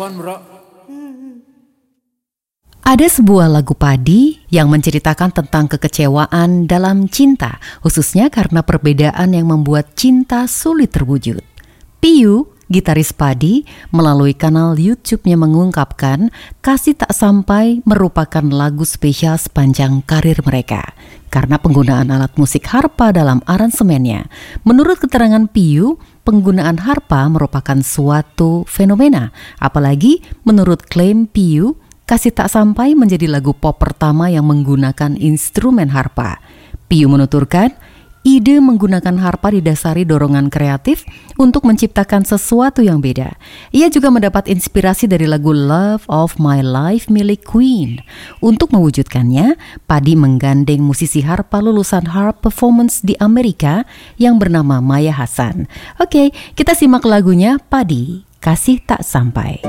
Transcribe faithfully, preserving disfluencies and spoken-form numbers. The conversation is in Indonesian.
on, bro. Ada sebuah lagu Padi yang menceritakan tentang kekecewaan dalam cinta, khususnya karena perbedaan yang membuat cinta sulit terwujud. Piyu, gitaris Padi, melalui kanal YouTube-nya mengungkapkan Kasih Tak Sampai merupakan lagu spesial sepanjang karir mereka karena penggunaan alat musik harpa dalam aransemennya. Menurut keterangan Piyu, penggunaan harpa merupakan suatu fenomena, apalagi menurut klaim Piyu, Kasih Tak Sampai menjadi lagu pop pertama yang menggunakan instrumen harpa. Piyu menuturkan, ide menggunakan harpa didasari dorongan kreatif untuk menciptakan sesuatu yang beda. Ia juga mendapat inspirasi dari lagu Love of My Life milik Queen. Untuk mewujudkannya, Padi menggandeng musisi harpa lulusan Harp Performance di Amerika yang bernama Maya Hasan. Oke, kita simak lagunya Padi, Kasih Tak Sampai.